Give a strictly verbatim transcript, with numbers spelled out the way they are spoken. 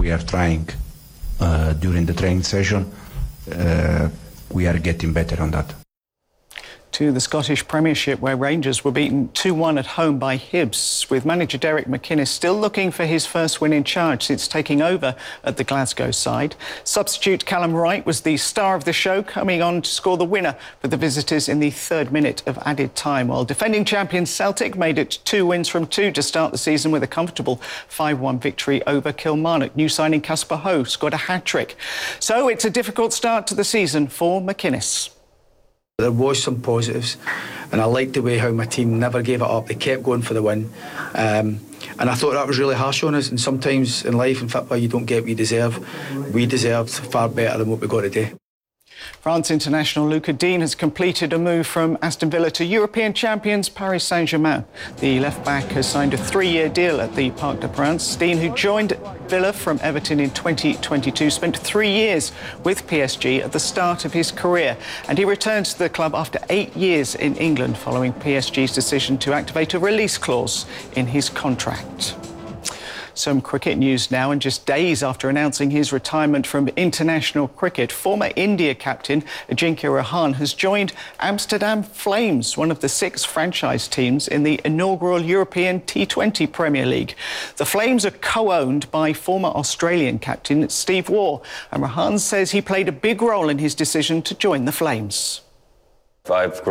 we are trying uh, during the training session. Uh, we are getting better on that. To the Scottish Premiership, where Rangers were beaten two one at home by Hibs, with manager Derek McInnes still looking for his first win in charge since taking over at the Glasgow side. Substitute Callum Wright was the star of the show, coming on to score the winner for the visitors in the third minute of added time, while defending champions Celtic made it two wins from two to start the season with a comfortable five one victory over Kilmarnock. New signing Casper Ho scored a hat-trick. So it's a difficult start to the season for McInnes. There was some positives, and I liked the way how my team never gave it up. They kept going for the win, um, and I thought that was really harsh on us. And sometimes in life and football you don't get what you deserve. We deserved far better than what we got today. France international Lucas Digne has completed a move from Aston Villa to European champions Paris Saint-Germain. The left-back has signed a three-year deal at the Parc des Princes. Digne, who joined Villa from Everton in twenty twenty-two, spent three years with P S G at the start of his career, and he returns to the club after eight years in England following P S G's decision to activate a release clause in his contract. Some cricket news now, and just days after announcing his retirement from international cricket, former India captain Ajinkya Rahane has joined Amsterdam Flames, one of the six franchise teams in the inaugural European T twenty Premier League. The Flames are co-owned by former Australian captain Steve Waugh, and Rahane says he played a big role in his decision to join the Flames. I've